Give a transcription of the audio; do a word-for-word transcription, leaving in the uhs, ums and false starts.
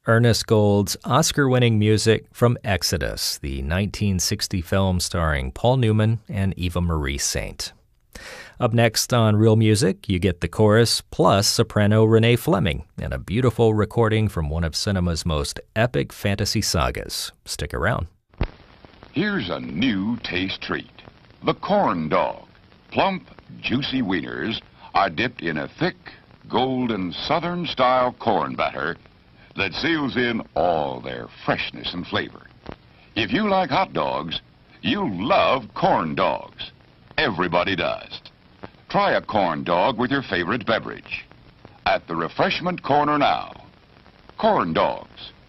Ernest Gold's Oscar-winning music from Exodus, the nineteen sixty film starring Paul Newman and Eva Marie Saint. Up next on Real Music, you get the chorus plus soprano Renee Fleming and a beautiful recording from one of cinema's most epic fantasy sagas. Stick around. Here's a new taste treat. The corn dog. Plump, juicy wieners are dipped in a thick, golden, southern-style corn batter that seals in all their freshness and flavor. If you like hot dogs, you'll love corn dogs. Everybody does. Try a corn dog with your favorite beverage. At the refreshment corner now. Corn dogs.